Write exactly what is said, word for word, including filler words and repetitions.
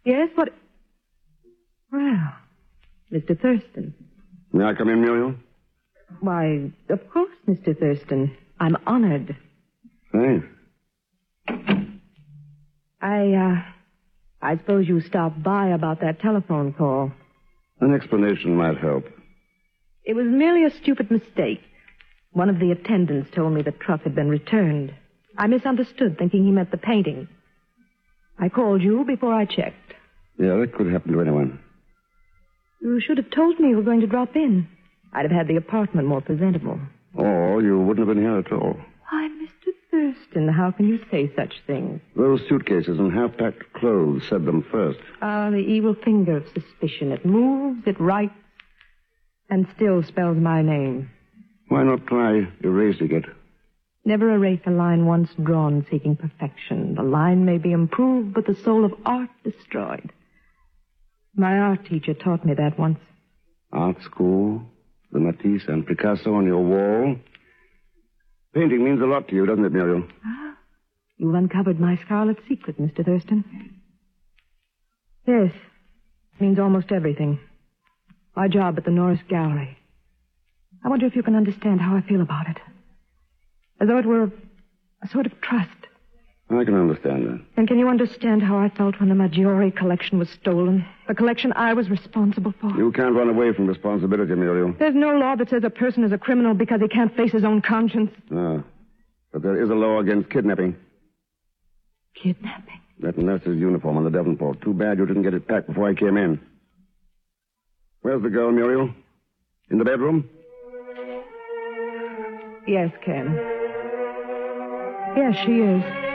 Yes, what... Well, Mister Thurston. May I come in, Muriel? Why, of course, Mister Thurston. I'm honored. Thanks. I, uh... I suppose you stopped by about that telephone call. An explanation might help. It was merely a stupid mistake. One of the attendants told me the truck had been returned. I misunderstood, thinking he meant the painting. I called you before I checked. Yeah, that could happen to anyone. You should have told me you were going to drop in. I'd have had the apartment more presentable. Or you wouldn't have been here at all. Why, Mister Thurston, how can you say such things? Those suitcases and half-packed clothes said them first. Ah, the evil finger of suspicion. It moves, it writes, and still spells my name. Why not try erasing it? Never erase a line once drawn seeking perfection. The line may be improved, but the soul of art destroyed. My art teacher taught me that once. Art school, the Matisse and Picasso on your wall. Painting means a lot to you, doesn't it, Muriel? Ah, you've uncovered my scarlet secret, Mister Thurston. Yes, it means almost everything. My job at the Norris Gallery. I wonder if you can understand how I feel about it. As though it were a, a sort of trust. I can understand that. And can you understand how I felt when the Maggiore collection was stolen? The collection I was responsible for? You can't run away from responsibility, Muriel. There's no law that says a person is a criminal because he can't face his own conscience. No. But there is a law against kidnapping. Kidnapping? That nurse's uniform on the Devonport. Too bad you didn't get it packed before I came in. Where's the girl, Muriel? In the bedroom? Yes, Ken. Yes, she is.